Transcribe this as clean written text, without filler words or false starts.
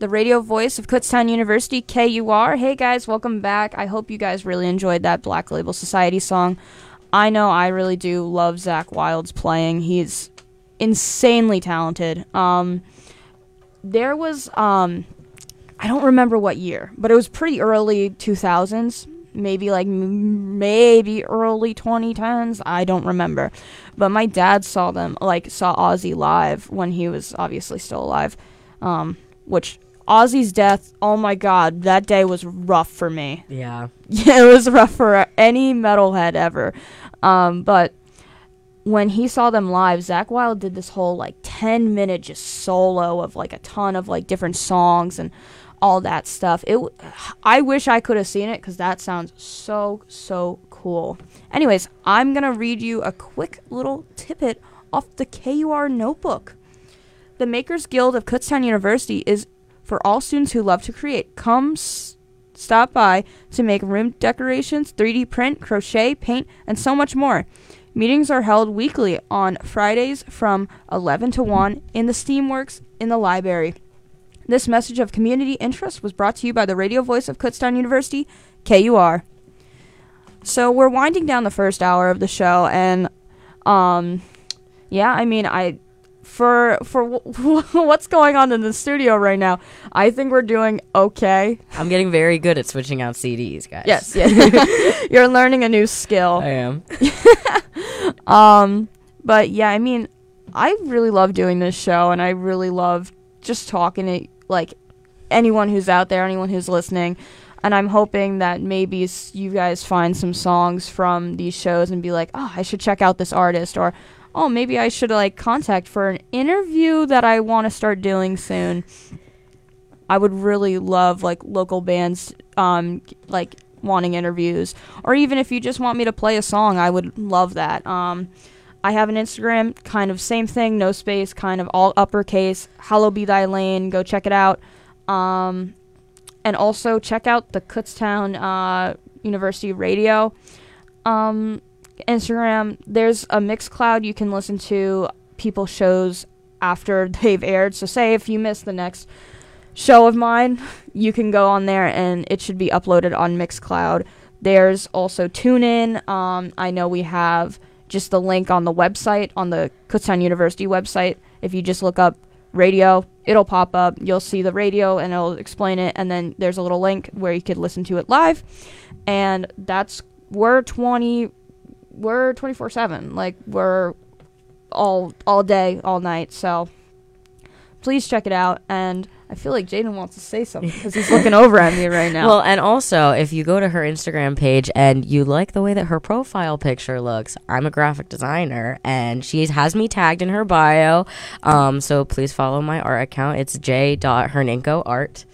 the radio voice of Kutztown University, KUR. Hey guys, welcome back. I hope you guys really enjoyed that Black Label Society song. I know I really do love Zach Wilde's playing. He's insanely talented. There was, I don't remember what year, but it was pretty early 2000s. Maybe early 2010s. I don't remember. But my dad saw Ozzy live when he was obviously still alive. Which Ozzy's death, oh my god, that day was rough for me. Yeah. Yeah, it was rough for any metalhead ever. But when he saw them live, Zach Wilde did this whole 10-minute just solo of a ton of different songs and all that stuff. I wish I could have seen it because that sounds so cool. Anyways, I'm going to read you a quick little tidbit off the KUR notebook. The Makers Guild of Kutztown University is for all students who love to create. Come stop by to make room decorations, 3D print, crochet, paint, and so much more. Meetings are held weekly on Fridays from 11 to 1 in the Steamworks in the library. This message of community interest was brought to you by the radio voice of Kutztown University, KUR. So we're winding down the first hour of the show, and for what's going on in the studio right now, I think we're doing okay. I'm getting very good at switching out CDs, guys. Yes. You're learning a new skill. I am. But yeah, I really love doing this show, and I really love just talking to anyone who's out there, anyone who's listening. And I'm hoping that maybe you guys find some songs from these shows and be like, oh, I should check out this artist, or oh, maybe I should contact for an interview that I want to start doing soon. I would really love local bands wanting interviews, or even if you just want me to play a song, I would love that. I have an Instagram, kind of same thing, no space, kind of all uppercase, Hallowed Be Thy Lane, go check it out. And also check out the Kutztown University Radio Instagram. There's a Mixcloud you can listen to people's shows after they've aired. So say if you miss the next show of mine, you can go on there and it should be uploaded on Mixcloud. There's also TuneIn. I know we have just the link on the website, on the Kutztown University website. If you just look up radio, it'll pop up. You'll see the radio and it'll explain it, and then there's a little link where you could listen to it live. And we're 24/7. We're all day, all night. So please check it out. And I feel like Jaden wants to say something because he's looking over at me right now. Well, and also, if you go to her Instagram page and you like the way that her profile picture looks, I'm a graphic designer, and she has me tagged in her bio. So please follow my art account. It's j.hernenkoart.